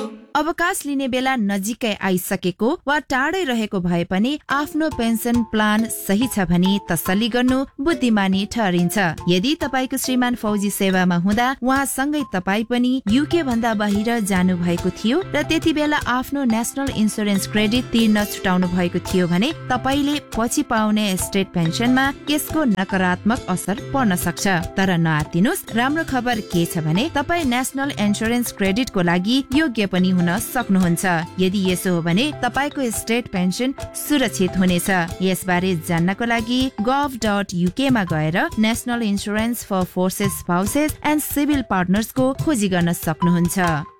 अवकाश लिने बेला नजिकै आइसकेको वा टाढै रहेको भए पनि आफ्नो पेन्सन प्लान सही छ भने तसल्ली गर्नु बुद्धिमानी ठहरिन्छ। यदि तपाईको श्रीमान फौजी सेवामा हुँदा उहाँसँगै तपाई पनि युके भन्दा बाहिर जानु भएको थियो र त्यति बेला आफ्नो नेशनल इन्स्योरेन्स क्रेडिट तिर्न छुटाउनु भएको थियो भने तपाईले पछि पाउने स्टेट पेन्सनमा यसको नकारात्मक असर पर्न सक्छ। तर नआत्तिनुस्, राम्रो खबर के छ भने तपाई नेशनल इन्स्योरेन्स क्रेडिटको लागि योग्य पनि हुन सक्नुहुन्छ। यदि यसो हो भने तपाईको स्टेट पेन्सन सुरक्षित हुनेछ। यसबारे जान्नको लागि gov.uk मा गएर national insurance for forces spouses and civil partners को खोजी गर्न सक्नुहुन्छ।